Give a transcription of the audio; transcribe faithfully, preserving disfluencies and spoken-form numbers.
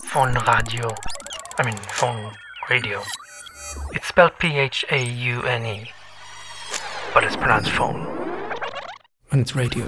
phone radio. I mean, phone radio. It's spelled P H A U N E, but it's pronounced phone. And it's radio.